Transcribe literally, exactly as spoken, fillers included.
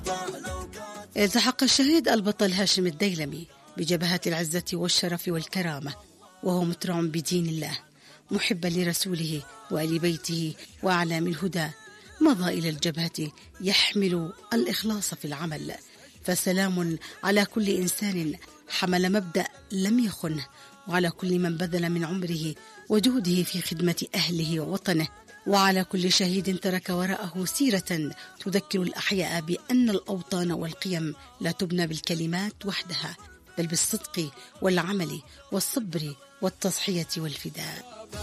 التحق الشهيد البطل هاشم الديلمي بجبهات العزة والشرف والكرامة، وهو مترع بدين الله محبا لرسوله وآل بيته وأعلام الهدى. مضى إلى الجبهة يحمل الإخلاص في العمل، فسلام على كل إنسان حمل مبدأ لم يخنه، وعلى كل من بذل من عمره وجهده في خدمة أهله ووطنه، وعلى كل شهيد ترك وراءه سيرة تذكر الأحياء بأن الأوطان والقيم لا تبنى بالكلمات وحدها، بل بالصدق والعمل والصبر والتضحية والفداء.